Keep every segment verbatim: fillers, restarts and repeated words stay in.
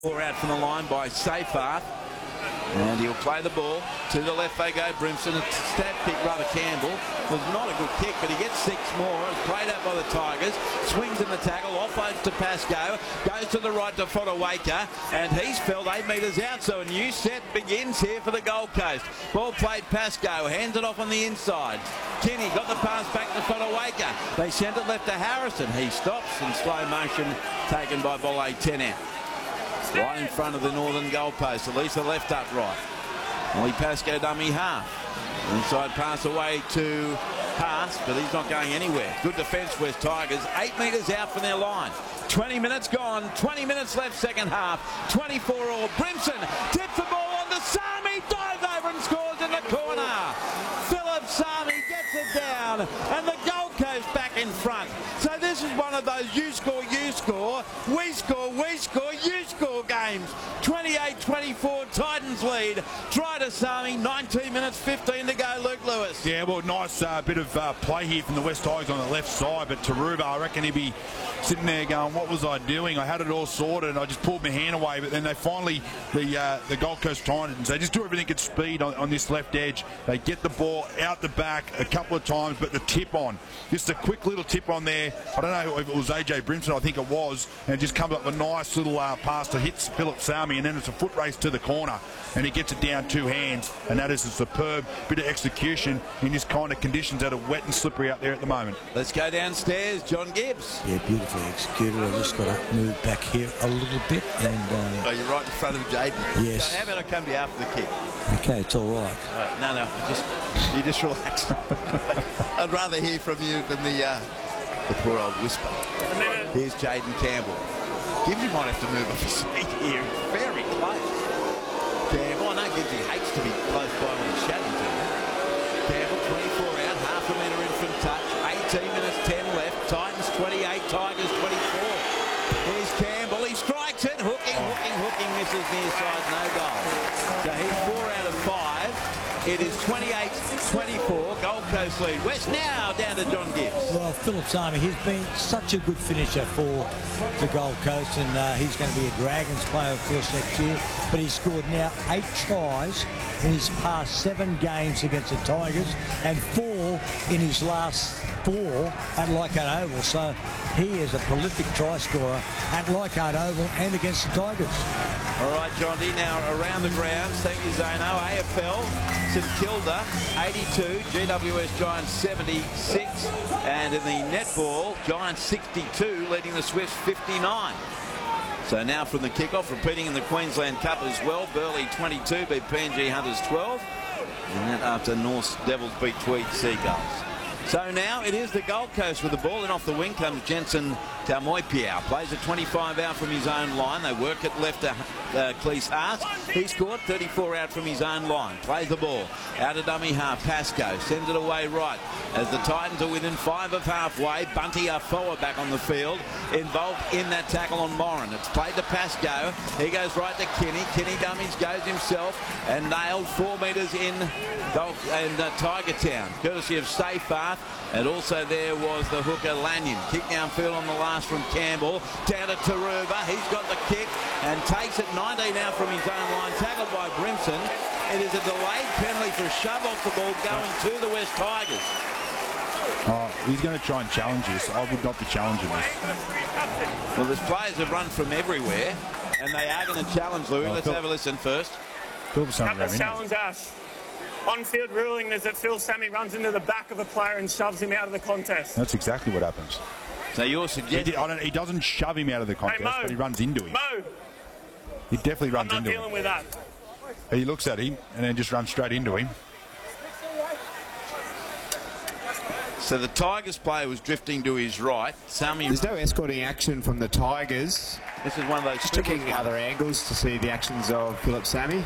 Four out from the line by Seyfarth. And he'll play the ball. To the left they go, Brimson. A stab kick, rather Campbell. It was not a good kick, but he gets six more. It's played out by the Tigers. Swings in the tackle, offloads to Pascoe. Goes to the right to Fodawaker. And he's felled eight metres out. So a new set begins here for the Gold Coast. Ball played Pascoe. Hands it off on the inside. Kenny got the pass back to Fodawaker. They sent it left to Harrison. He stops in slow motion, taken by Bolle ten out. Right in front of the northern goalpost. Elisa left upright. Molly Pascoe dummy half. Inside pass away to Haas, but he's not going anywhere. Good defence, West Tigers. Eight metres out from their line. twenty minutes gone. twenty minutes left, second half. twenty-four all. Brimson tips the ball on to Sami. Dives over and scores in the corner. Philip Sami gets it down. And the Gold Coast back in front. So this is one of those you score, you score, we score, we score, you score games. twenty-eight twenty-four, Titans lead. Try to Sami, nineteen minutes, fifteen to go, Luke Lewis. Yeah, well, nice uh, bit of uh, play here from the West Tigers on the left side, but Taruba, I reckon he'd be sitting there going, what was I doing? I had it all sorted, I just pulled my hand away, but then they finally, the uh, the Gold Coast Titans, they just do everything at speed on, on this left edge. They get the ball out the back a couple of times, but the tip on, just a quick little tip on there. I don't know if it was A J Brimson, I think it was, and it just comes up with a nice little uh, pass to hit Philip Sami, and then it's a foot race to the corner, and he gets it down two hands, and that is a superb bit of execution in this kind of conditions that are wet and slippery out there at the moment. Let's go downstairs, John Gibbs. Yeah, beautifully executed. I just got to move back here a little bit, and uh, oh, you're right in front of Jaden. Yes. So how about I come to you after the kick? Okay, it's all right. Uh, no, no, just you just relax. I'd rather hear from you than the uh, the poor old whisper. Here's Jaden Campbell. Gibbsy might have to move off his seat here. Very close. Campbell, I know Gibbsy hates to be close by when he's chatting to him. Campbell, twenty-four out, half a metre in from touch. eighteen minutes, ten left. Titans twenty-eight, Tigers twenty-four. Here's Campbell, he strikes it. Hooking, hooking, hooking, misses near side, no goal. So he's four out of five. It is twenty-eight twenty-four, Gold Coast lead. West now down to John Gibbs. Well, Philip Sami, he's been such a good finisher for the Gold Coast, and uh, he's going to be a Dragons player, of course, next year. But he's scored now eight tries in his past seven games against the Tigers, and four in his last four at Leichhardt Oval. So he is a prolific try scorer at Leichhardt Oval and against the Tigers. All right, John D, now around the grounds. Thank you, Zano. A F L, St Kilda, eighty-two. G W S Giants, seventy-six. And in the netball, Giants, sixty-two, leading the Swifts, fifty-nine. So now from the kickoff, repeating in the Queensland Cup as well. Burleigh, twenty-two, beat P N G Hunters, twelve. And that after North Devils beat Tweed Seagulls. So now it is the Gold Coast with the ball, and off the wing comes Jensen Taumoepiau. Plays at twenty-five out from his own line. They work it left to uh, Cleese Haas. He scored thirty-four out from his own line. Plays the ball out of dummy half. Pascoe sends it away right as the Titans are within five of halfway. Bunty Afoa back on the field, involved in that tackle on Moran. It's played to Pascoe. He goes right to Kenny. Kenny dummies, goes himself and nailed four metres in Gold and uh, Tiger Town, courtesy of Seyfarth. And also there was the hooker Lanyon. Kick downfield on the last from Campbell. Down to Taruba. He's got the kick and takes it nineteen out from his own line. Tackled by Brimson. It is a delayed penalty for a shove off the ball going to the West Tigers. Oh, he's going to try and challenge this. I would not be challenging this. Well, there's players have run from everywhere, and they are going to challenge Louis. Oh, Let's Phil, have a listen first. Phil Sami challenge us. On-field ruling is that Phil Sami runs into the back of a player and shoves him out of the contest. That's exactly what happens. So you're He, suggesting... did, I don't, he doesn't shove him out of the contest, Hey, Mo. but he runs into him. Mo! He definitely runs I'm not into dealing him. with that. He looks at him and then just runs straight into him. So the Tigers player was drifting to his right. Sami... There's no escorting action from the Tigers. This is one of those... Just checking other angles to see the actions of Philip Sami.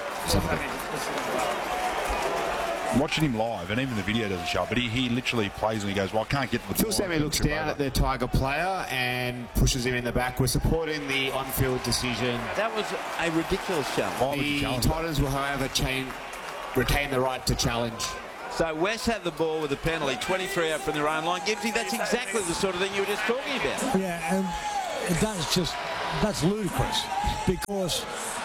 Watching him live, and even the video doesn't show, but he, he literally plays and he goes, well, I can't get to the Phil ball. Sami looks down at the Tiger player and pushes him in the back. We're supporting the on-field decision. That was a ridiculous challenge. The Titans will, however, chain, retain the right to challenge. So West had the ball with a penalty, twenty-three out from their own line. Gibbsy, that's exactly the sort of thing you were just talking about. Yeah, and it does just that's ludicrous, because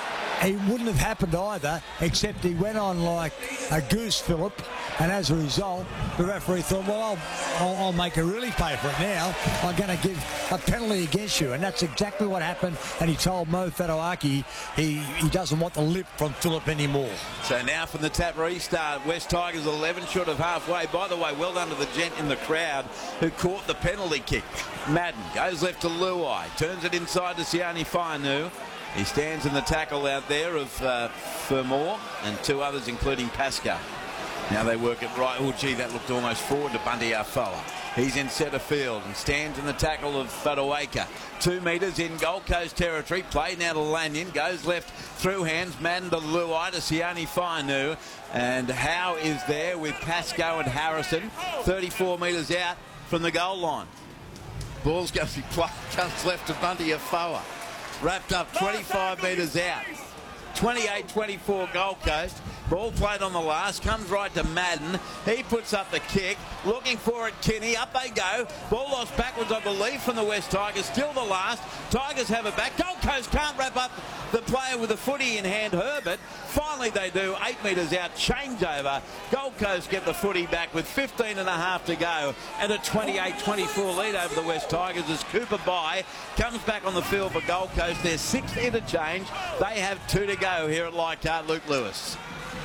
it wouldn't have happened either, except he went on like a goose, Phillip, and as a result, the referee thought, well, I'll, I'll, I'll make her really pay for it now. I'm going to give a penalty against you, and that's exactly what happened, and he told Mo Fatoaki he, he doesn't want the lip from Phillip anymore. So now from the tap restart, West Tigers eleven short of halfway. By the way, well done to the gent in the crowd who caught the penalty kick. Madden goes left to Luai, turns it inside to Sione Fainu. He stands in the tackle out there of uh, Fermor and two others, including Pascoe. Now they work it right. Oh, gee, that looked almost forward to Bunty Afoa. He's in centre field and stands in the tackle of Fotuaika. Two metres in Gold Coast territory. Play now to Lanyon. Goes left through hands. Madden to Luai to Sione Fainu. And Howe is there with Pascoe and Harrison. thirty-four metres out from the goal line. Ball's going to be plucked. Comes left to Bunty Afoa. Wrapped up twenty-five metres out. twenty-eight twenty-four Gold Coast. Ball played on the last, comes right to Madden. He puts up the kick, looking for it, Kinney. Up they go. Ball lost backwards, I believe, from the West Tigers. Still the last. Tigers have it back. Gold Coast can't wrap up the player with the footy in hand, Herbert. Finally they do. Eight metres out, changeover. Gold Coast get the footy back with fifteen and a half to go, and a twenty-eight twenty-four lead over the West Tigers as Cooper Bye comes back on the field for Gold Coast. Their sixth interchange. They have two to go here at Leichhardt. Luke Lewis.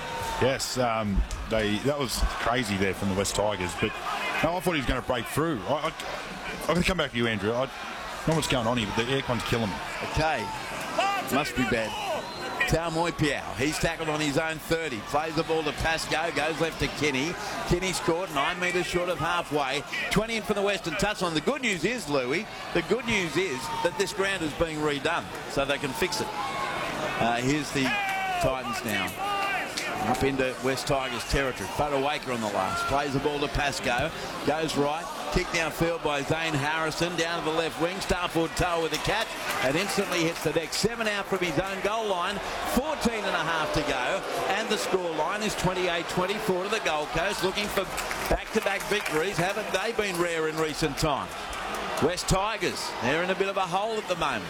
Yes, um, they that was crazy there from the West Tigers, but no, I thought he was going to break through. I, I, I'm going to come back to you, Andrew. I don't know what's going on here, but the aircon's killing me. Okay, must be bad. Tau Moipiao, he's tackled on his own thirty. Plays the ball to Pascoe, goes left to Kinney. Kinney scored nine metres short of halfway. twenty in from the Western touchline. The good news is, Louis, the good news is that this ground is being redone, so they can fix it. Uh, here's the Titans now. Up into West Tigers territory. Fotuaika on the last. Plays the ball to Pascoe. Goes right. Kicked downfield by Zane Harrison. Down to the left wing. Starford Toa with the catch. And instantly hits the deck. Seven out from his own goal line. fourteen and a half to go. And the score line is twenty-eight twenty-four to the Gold Coast. Looking for back-to-back victories. Haven't they been rare in recent times? West Tigers, they're in a bit of a hole at the moment.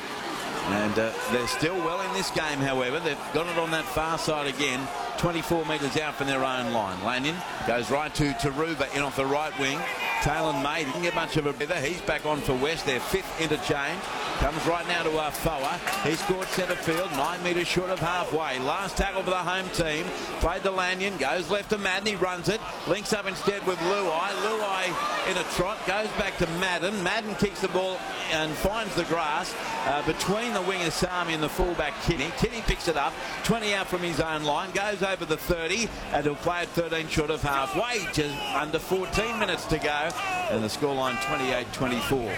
And uh, they're still well in this game, however. They've got it on that far side again. twenty-four metres out from their own line. Lanyon goes right to Taruva in off the right wing. Talon May didn't get much of a breather. He's back on for West, their fifth interchange. Comes right now to Afoa. He scored centre field, nine metres short of halfway. Last tackle for the home team. Played to Lanyon, goes left to Madden. He runs it. Links up instead with Luai. Luai in a trot, goes back to Madden. Madden kicks the ball and finds the grass uh, between the winger Sami and the fullback Kinney. Kinney picks it up, twenty out from his own line, goes over the thirty, and he'll play it thirteen short of halfway. Just under fourteen minutes to go, and the scoreline twenty-eight twenty-four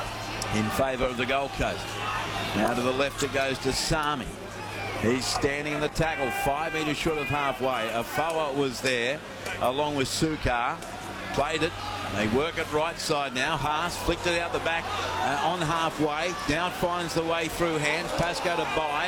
in favour of the Gold Coast. Now to the left it goes to Sami. He's standing in the tackle, five metres short of halfway. Afoa was there, along with Sukar. Played it. They work it right side now. Haas flicked it out the back uh, on halfway. Now finds the way through hands. Pascoe to Bye.